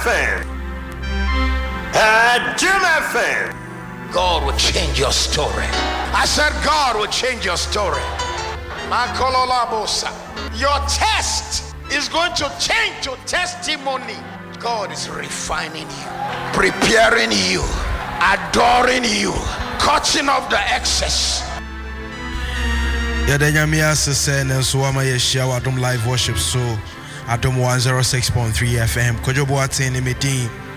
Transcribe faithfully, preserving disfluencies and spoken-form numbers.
F M. Uh, Jim F M. God will change your story. I said God will change your story. Your test is going to change to testimony. God is refining you, preparing you, adoring you, cutting off the excess. Yadanyamia Sesen and Suama Yeshua Adom Live Worship So Adom one oh six point three F M Kojobo Atene Medin